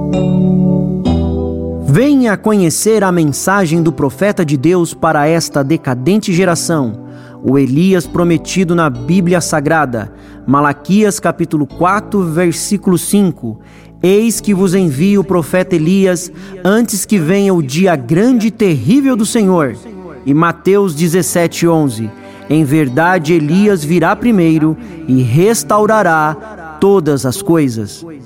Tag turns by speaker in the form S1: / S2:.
S1: Venha conhecer a mensagem do profeta de Deus para esta decadente geração, o Elias prometido na Bíblia Sagrada. Malaquias capítulo 4, versículo 5. Eis que vos envio o profeta Elias antes que venha o dia grande e terrível do Senhor. E Mateus 17, 11. Em verdade, Elias virá primeiro e restaurará todas as coisas.